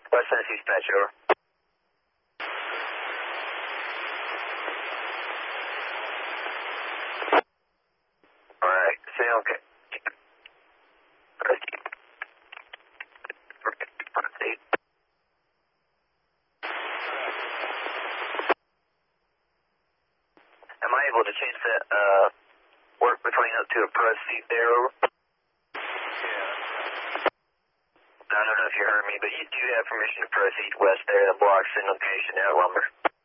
West Tennessee dispatch, over. Alright, say okay. Am I able to change that work between up to a proceed there, over? I don't know if you heard me, but you do have permission to proceed west there. The block's in location at Lumber.